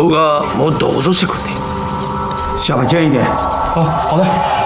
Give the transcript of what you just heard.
顔がもっと遅してくんね。 小把尖一点。 好的。